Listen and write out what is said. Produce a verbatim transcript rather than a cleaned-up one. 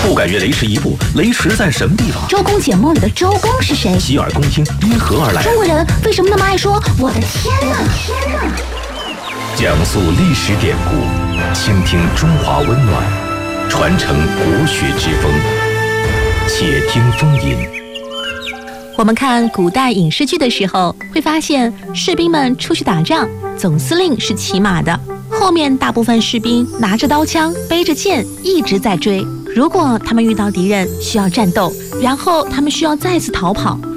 不敢越雷池一步，雷池在什么地方？ 周公解梦里的周公是谁？ 洗耳恭听，因何而来？ 中国人为什么那么爱说我的天哪？天哪！ 讲述历史典故，倾听中华温暖，传承国学之风。且听风吟。 我们看古代影视剧的时候，会发现士兵们出去打仗，总司令是骑马的，后面大部分士兵拿着刀枪，背着剑，一直在追。如果他们遇到敌人需要战斗，然后他们需要再次逃跑，